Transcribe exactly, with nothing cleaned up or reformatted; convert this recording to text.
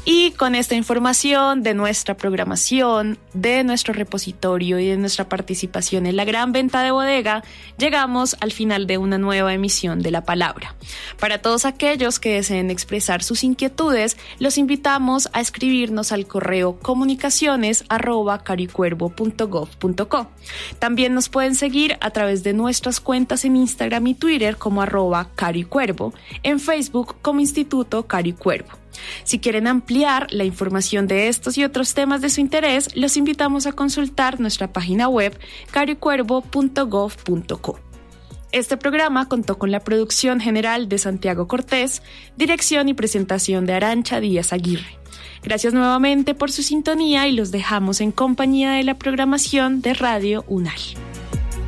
Y con esta información de nuestra programación, de nuestro repositorio y de nuestra participación en la gran venta de bodega, llegamos al final de una nueva emisión de La Palabra. Para todos aquellos que deseen expresar sus inquietudes, los invitamos a escribirnos al correo comunicaciones arroba caricuervo punto gov punto co. También nos pueden seguir a través de nuestras cuentas en Instagram y Twitter como arroba caricuervo, en Facebook como Instituto Caricuervo. Si quieren ampliar la información de estos y otros temas de su interés, los invitamos a consultar nuestra página web caricuervo punto gov punto co. Este programa contó con la producción general de Santiago Cortés, dirección y presentación de Arancha Díaz Aguirre. Gracias nuevamente por su sintonía y los dejamos en compañía de la programación de Radio UNAL.